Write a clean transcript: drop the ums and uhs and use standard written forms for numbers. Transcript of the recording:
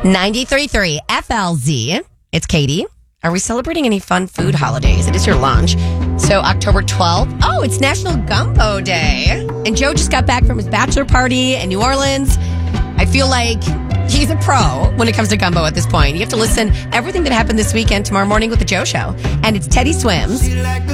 93.3 FLZ. It's Katie. Are we celebrating any fun food holidays? It is your lunch. So October 12th. Oh, it's National Gumbo Day. And Joe just got back from his bachelor party in New Orleans. I feel like he's a pro when it comes to gumbo at this point. You have to listen everything that happened this weekend tomorrow morning with the Joe Show. And it's Teddy Swims.